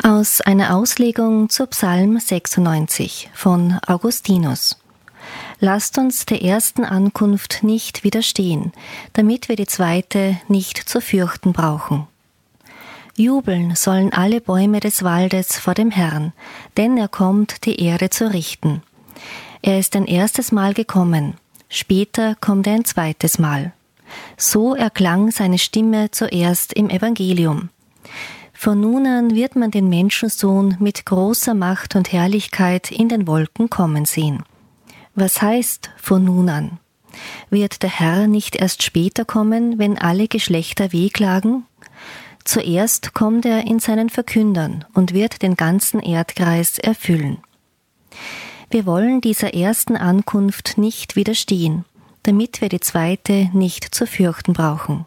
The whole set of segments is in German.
Aus einer Auslegung zu Psalm 96 von Augustinus. Lasst uns der ersten Ankunft nicht widerstehen, damit wir die zweite nicht zu fürchten brauchen. Jubeln sollen alle Bäume des Waldes vor dem Herrn, denn er kommt, die Erde zu richten. Er ist ein erstes Mal gekommen, später kommt er ein zweites Mal. So erklang seine Stimme zuerst im Evangelium. Von nun an wird man den Menschensohn mit großer Macht und Herrlichkeit in den Wolken kommen sehen. Was heißt von nun an? Wird der Herr nicht erst später kommen, wenn alle Geschlechter wehklagen? Zuerst kommt er in seinen Verkündern und wird den ganzen Erdkreis erfüllen. Wir wollen dieser ersten Ankunft nicht widerstehen, damit wir die zweite nicht zu fürchten brauchen.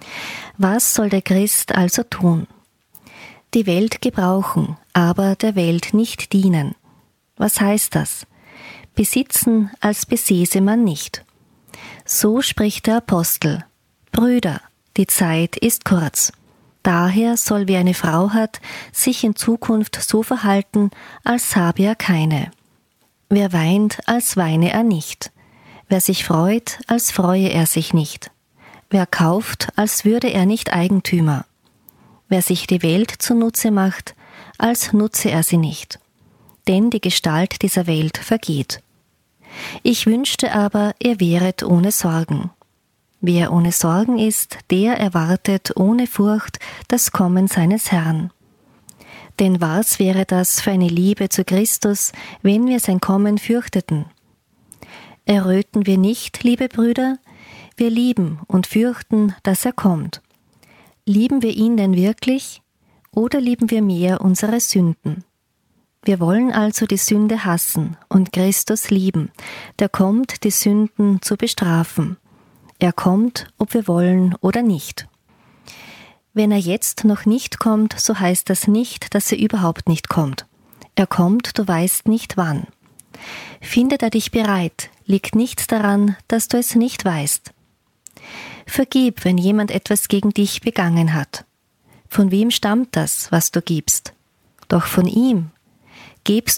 Was soll der Christ also tun? Die Welt gebrauchen, aber der Welt nicht dienen. Was heißt das? Besitzen, als besäße man nicht. So spricht der Apostel: Brüder, die Zeit ist kurz. Daher soll, wer eine Frau hat, sich in Zukunft so verhalten, als habe er keine. Wer weint, als weine er nicht. Wer sich freut, als freue er sich nicht. Wer kauft, als würde er nicht Eigentümer. Wer sich die Welt zunutze macht, als nutze er sie nicht. Denn die Gestalt dieser Welt vergeht. Ich wünschte aber, ihr wäret ohne Sorgen. Wer ohne Sorgen ist, der erwartet ohne Furcht das Kommen seines Herrn. Denn was wäre das für eine Liebe zu Christus, wenn wir sein Kommen fürchteten? Erröten wir nicht, liebe Brüder? Wir lieben und fürchten, dass er kommt. Lieben wir ihn denn wirklich, oder lieben wir mehr unsere Sünden? Wir wollen also die Sünde hassen und Christus lieben, der kommt, die Sünden zu bestrafen. Er kommt, ob wir wollen oder nicht. Wenn er jetzt noch nicht kommt, so heißt das nicht, dass er überhaupt nicht kommt. Er kommt, du weißt nicht wann. Findet er dich bereit, liegt nichts daran, dass du es nicht weißt. Vergib, wenn jemand etwas gegen dich begangen hat. Von wem stammt das, was du gibst? Doch von ihm. Gebst